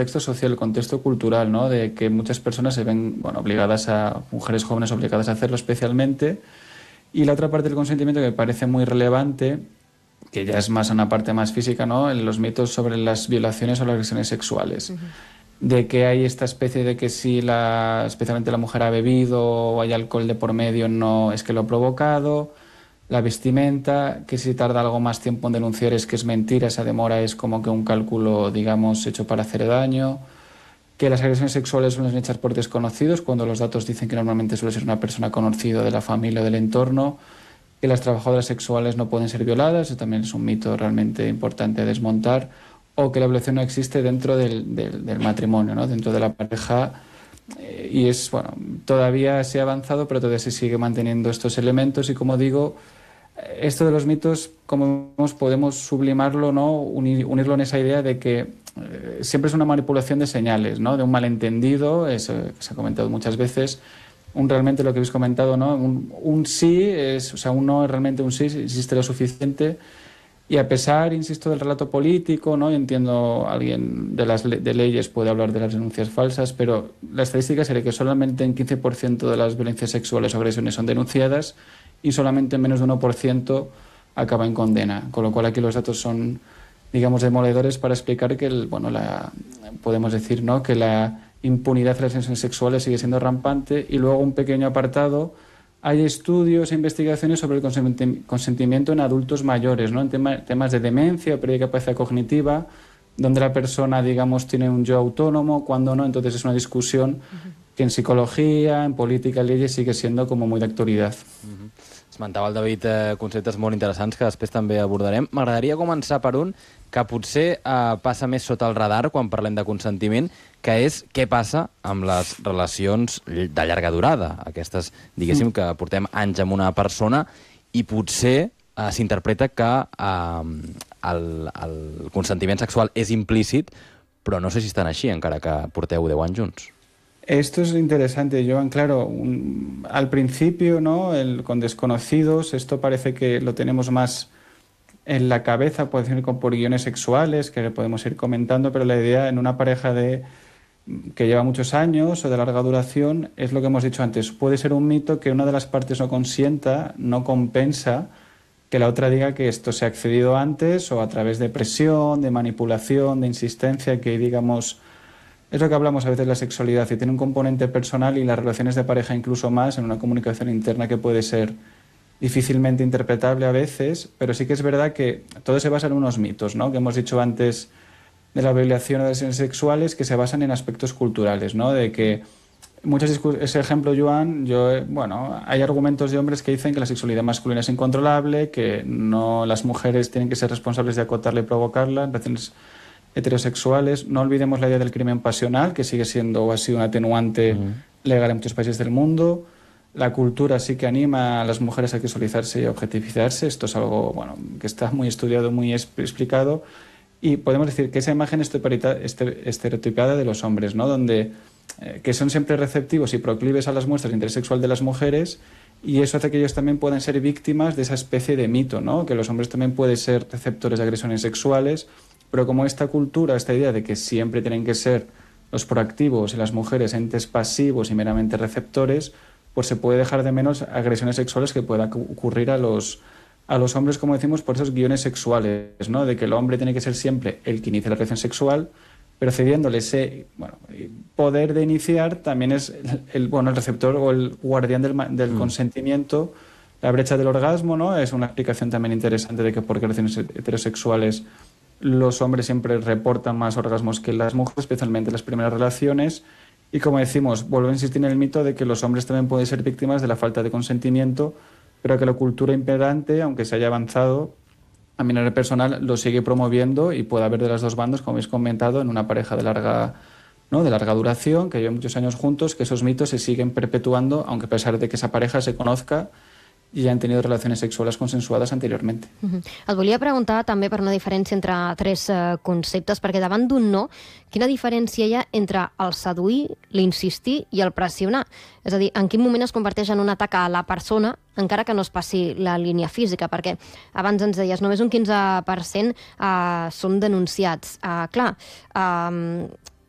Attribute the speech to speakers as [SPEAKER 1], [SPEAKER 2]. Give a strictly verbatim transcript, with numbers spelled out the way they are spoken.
[SPEAKER 1] contexto social, el contexto cultural, ¿no? De que muchas personas se ven, bueno, obligadas a, mujeres jóvenes obligadas a hacerlo especialmente. Y la otra parte del consentimiento que me parece muy relevante, que ya es más una parte más física, ¿no? En los mitos sobre las violaciones o las agresiones sexuales. Uh-huh. De que hay esta especie de que si la, especialmente la mujer ha bebido o hay alcohol de por medio, no es que lo ha provocado. La vestimenta, que si tarda algo más tiempo en denunciar es que es mentira, esa demora es como que un cálculo, digamos, hecho para hacer daño. Que las agresiones sexuales suelen hechas por desconocidos, cuando los datos dicen que normalmente suele ser una persona conocida de la familia o del entorno. Que las trabajadoras sexuales no pueden ser violadas, eso también es un mito realmente importante a desmontar. O que la violación no existe dentro del, del, del matrimonio, ¿no? Dentro de la pareja. Eh, y es, bueno, todavía se ha avanzado, pero todavía se sigue manteniendo estos elementos y, como digo, esto de los mitos, como vemos, podemos sublimarlo, ¿no? Unir, unirlo en esa idea de que eh, siempre es una manipulación de señales, ¿no? De un malentendido, eso que se ha comentado muchas veces, un realmente lo que habéis comentado, ¿no? Un, un sí, es, o sea, un no es realmente un sí, si existe lo suficiente. Y a pesar, insisto, del relato político, ¿no? Yo entiendo, alguien de las le de leyes puede hablar de las denuncias falsas, pero la estadística sería que solamente en quince por ciento de las violencias sexuales o agresiones son denunciadas y solamente menos de uno por ciento acaba en condena. Con lo cual aquí los datos son, digamos, demoledores para explicar que, el, bueno, la, podemos decir, ¿no? Que la impunidad de las agresiones sexuales sigue siendo rampante. Y luego un pequeño apartado, hay estudios e investigaciones sobre el consenti consentimiento en adultos mayores, ¿no? En tema, temas de demencia o pérdida de capacidad cognitiva, donde la persona, digamos, tiene un yo autónomo, cuando no. Entonces es una discusión uh-huh. que en psicología, en política, leyes, sigue siendo como muy de actualidad.
[SPEAKER 2] Uh-huh. Esmentava el David eh, conceptes molt interessants que després també abordarem. M'agradaria començar per un que potser eh, passa més sota el radar quan parlem de consentiment, que és què passa amb les relacions de llarga durada, aquestes, diguéssim, que portem anys amb una persona i potser eh, s'interpreta que eh, el, el consentiment sexual és implícit, però no sé si estan així, encara que porteu deu anys junts.
[SPEAKER 1] Esto es interesante, Joan. Claro, un, al principio, ¿no? El, con desconocidos, esto parece que lo tenemos más en la cabeza, puede ser por guiones sexuales, que podemos ir comentando, pero la idea en una pareja de que lleva muchos años o de larga duración es lo que hemos dicho antes. Puede ser un mito que una de las partes no consienta, no compensa que la otra diga que esto se ha accedido antes o a través de presión, de manipulación, de insistencia, que digamos... Es lo que hablamos a veces de la sexualidad, que tiene un componente personal y las relaciones de pareja incluso más en una comunicación interna que puede ser difícilmente interpretable a veces, pero sí que es verdad que todo se basa en unos mitos, ¿no? Que hemos dicho antes de la violación o de las agresiones sexuales, que se basan en aspectos culturales, ¿no? De que muchos ese ejemplo, Joan, yo, bueno, hay argumentos de hombres que dicen que la sexualidad masculina es incontrolable, que no las mujeres tienen que ser responsables de acotarla y provocarla en relaciones heterosexuales. No olvidemos la idea del crimen pasional, que sigue siendo o ha sido un atenuante uh-huh. legal en muchos países del mundo. La cultura sí que anima a las mujeres a sexualizarse y a objetivizarse. Esto es algo, bueno, que está muy estudiado, muy explicado. Y podemos decir que esa imagen estereotipada de los hombres, ¿no? Donde, eh, que son siempre receptivos y proclives a las muestras de interés sexual de las mujeres, y eso hace que ellos también puedan ser víctimas de esa especie de mito, ¿no? Que los hombres también pueden ser receptores de agresiones sexuales. Pero como esta cultura, esta idea de que siempre tienen que ser los proactivos y las mujeres entes pasivos y meramente receptores, pues se puede dejar de menos agresiones sexuales que puedan ocurrir a los, a los hombres, como decimos, por esos guiones sexuales, ¿no? De que el hombre tiene que ser siempre el que inicia la relación sexual, pero cediéndole ese, bueno, poder de iniciar también es el, el, bueno, el receptor o el guardián del, del mm. consentimiento. La brecha del orgasmo, ¿no? Es una explicación también interesante de que por relaciones heterosexuales los hombres siempre reportan más orgasmos que las mujeres, especialmente en las primeras relaciones. Y como decimos, vuelvo a insistir en el mito de que los hombres también pueden ser víctimas de la falta de consentimiento, pero que la cultura imperante, aunque se haya avanzado, a mi nivel personal lo sigue promoviendo y puede haber de las dos bandas, como habéis comentado, en una pareja de larga, ¿no? de larga duración, que lleva muchos años juntos, que esos mitos se siguen perpetuando, aunque a pesar de que esa pareja se conozca i han tingut relacions sexuals consensuades anteriorment.
[SPEAKER 3] Uh-huh. Et volia preguntar també per una diferència entre tres uh, conceptes, perquè davant d'un no, quina diferència hi ha entre el seduir, l'insistir i el pressionar? És a dir, en quin moment es converteix en un atac a la persona, encara que no es passi la línia física? Perquè abans ens deies, només un quinze per cent uh, són denunciats. Uh, clar, uh,